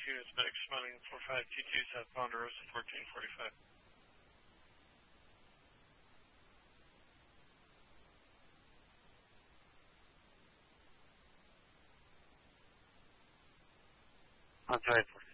units mix, running 4522 South Ponderosa, 1445. I'm sorry,